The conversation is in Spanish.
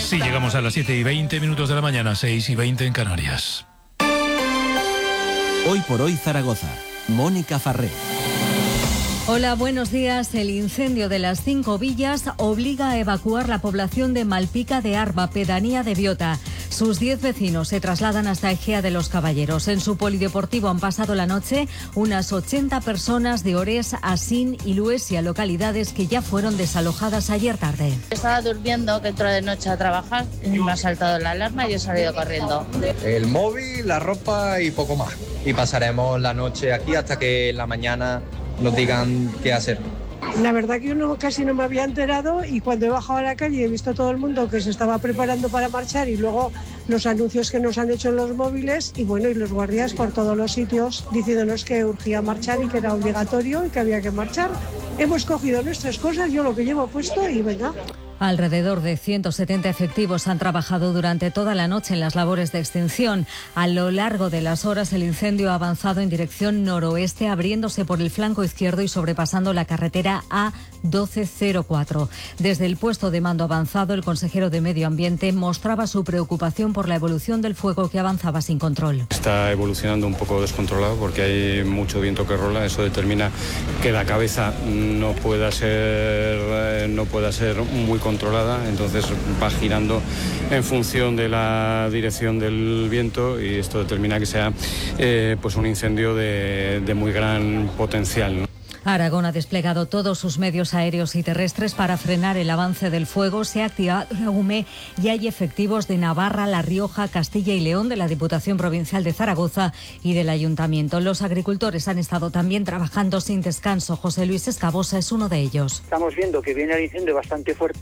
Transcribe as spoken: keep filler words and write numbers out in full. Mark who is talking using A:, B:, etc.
A: Así llegamos a las siete y veinte minutos de la mañana, seis y veinte en Canarias.
B: Hoy por hoy Zaragoza. Mónica Farré.
C: Hola, buenos días. El incendio de las Cinco Villas obliga a evacuar la población de Malpica de Arba, pedanía de Biota. Sus diez vecinos se trasladan hasta Egea de los Caballeros. En su polideportivo han pasado la noche unas ochenta personas de Ores, Asín y Luesia, localidades que ya fueron desalojadas ayer tarde.
D: Estaba durmiendo, que entró de noche a trabajar, y me ha saltado la alarma y he salido corriendo.
E: El móvil, la ropa y poco más. Y pasaremos la noche aquí hasta que en la mañana nos digan qué hacer.
F: La verdad que yo no, casi no me había enterado, y cuando he bajado a la calle he visto a todo el mundo que se estaba preparando para marchar, y luego los anuncios que nos han hecho en los móviles y bueno, y los guardias por todos los sitios diciéndonos que urgía marchar y que era obligatorio y que había que marchar. Hemos cogido nuestras cosas, yo lo que llevo puesto y venga.
C: Alrededor de ciento setenta efectivos han trabajado durante toda la noche en las labores de extinción. A lo largo de las horas el incendio ha avanzado en dirección noroeste, abriéndose por el flanco izquierdo y sobrepasando la carretera A doce cero cuatro. Desde el puesto de mando avanzado, el consejero de Medio Ambiente mostraba su preocupación por la evolución del fuego que avanzaba sin control.
G: Está evolucionando un poco descontrolado porque hay mucho viento que rola. Eso determina que la cabeza no pueda ser, no pueda ser muy controlada. controlada, entonces va girando en función de la dirección del viento, y esto determina que sea eh, pues un incendio de, de muy gran potencial, ¿no?
C: Aragón ha desplegado todos sus medios aéreos y terrestres para frenar el avance del fuego. Se ha activado la U M E y hay efectivos de Navarra, La Rioja, Castilla y León, de la Diputación Provincial de Zaragoza y del Ayuntamiento. Los agricultores han estado también trabajando sin descanso. José Luis Escabosa es uno de ellos.
H: Estamos viendo que viene el incendio bastante fuerte